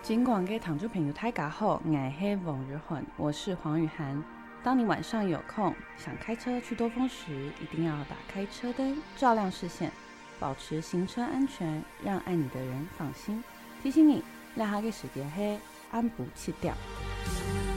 尽管给躺住朋友大家好，我是王日混，我是黄雨涵。当你晚上有空想开车去兜风时，一定要打开车灯，照亮视线，保持行车安全，让爱你的人放心。提醒你，让下嘅時間係暗部切掉。